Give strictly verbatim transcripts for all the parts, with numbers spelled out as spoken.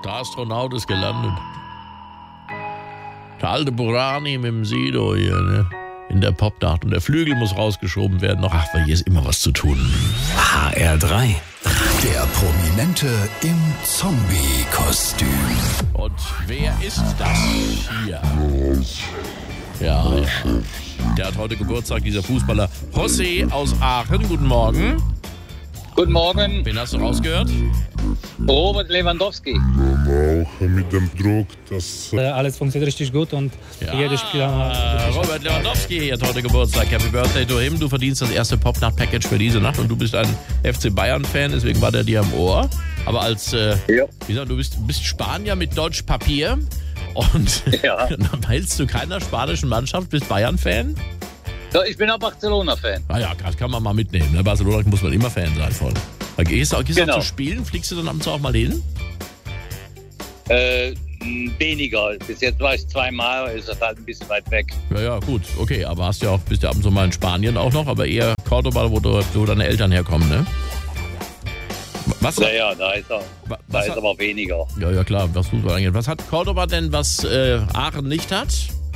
Der Astronaut ist gelandet. Der alte Burani mit dem Sido hier, ne? In der Popnacht. Und der Flügel muss rausgeschoben werden. Ach, weil hier ist immer was zu tun. H R drei. Der Prominente im Zombie-Kostüm. Und wer ist das hier? Ja, ja. Der hat heute Geburtstag, dieser Fußballer. José aus Aachen, guten Morgen. Guten Morgen, Wen hast du rausgehört? Robert Lewandowski. Auch mit dem Druck, dass Äh, Alles funktioniert richtig gut und Ja, jedes Spieler hat Robert Lewandowski hat heute Geburtstag. Happy Birthday to him. Du verdienst das erste Popnacht-Package für diese Nacht und du bist ein F C Bayern-Fan, deswegen war der dir am Ohr. Aber als, äh, Ja. wie gesagt, du bist, bist Spanier mit Deutsch Papier und Ja. dann weilst du keiner spanischen Mannschaft, bist Bayern-Fan? Ja, ich bin auch Barcelona-Fan. Ah ja, das kann man mal mitnehmen. Ne? Barcelona muss man immer Fan sein von. Da gehst du gehst du Genau. auch zu spielen? Fliegst du dann abends auch mal hin? Äh, m, weniger. Bis jetzt war ich zweimal, ist das halt ein bisschen weit weg. Ja, ja, gut, okay, aber hast ja auch, bist ja ab und zu mal in Spanien auch noch, aber eher Cordoba, wo, du, wo deine Eltern herkommen, ne? Was, Naja, da ist er. wa- Da was ist hat, aber weniger. ja, ja, klar, was Fußball angeht. Was hat Cordoba denn, was äh, Aachen nicht hat?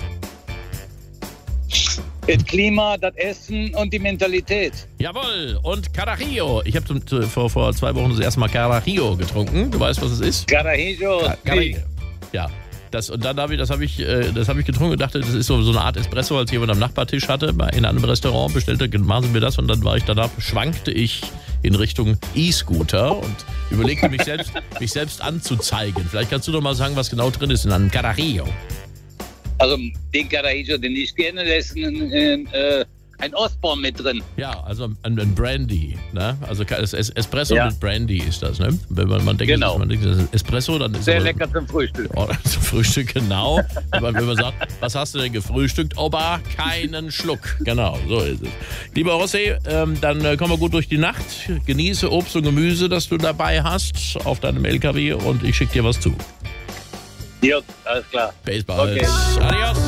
Das Klima, das Essen und die Mentalität. Jawohl, und Carajillo. Ich habe vor, vor zwei Wochen das erste Mal Carajillo getrunken. Du weißt, was es ist? Carajillo. Carajillo. Ja. Das, und dann habe ich, das habe ich, äh, das habe ich getrunken und dachte, das ist so, so eine Art Espresso, als jemand am Nachbartisch hatte, bei- in einem Restaurant bestellte, machen Sie mir das und dann war ich danach, schwankte ich in Richtung E-Scooter und überlegte mich selbst, mich selbst anzuzeigen. Vielleicht kannst du doch mal sagen, was genau drin ist in einem Carajillo. Also den Carajillo, den ich gerne, da ist ein, ein, äh, ein Ostborn mit drin. Ja, also ein, ein Brandy, ne? Also es- es- Espresso Ja. mit Brandy ist das, ne? Wenn man, man denkt, Genau. das ist, man denkt, das ist Espresso, dann ist Sehr aber- lecker zum Frühstück. Oh, zum Frühstück, genau. Wenn man, wenn man sagt, was hast du denn gefrühstückt? Oba, keinen Schluck. Genau, so ist es. Lieber José, ähm, dann äh, kommen wir gut durch die Nacht. Genieße Obst und Gemüse, das du dabei hast auf deinem L K W und ich schicke dir was zu. Ja, alles klar. Baseball. Okay. Adios.